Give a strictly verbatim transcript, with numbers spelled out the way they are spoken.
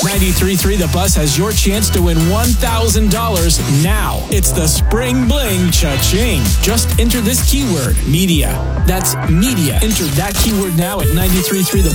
ninety-three point three The Buzz has your chance to win one thousand dollars now. It's the Spring Bling Cha-ching. Just enter this keyword, media. That's media. Enter that keyword now at ninety-three point three The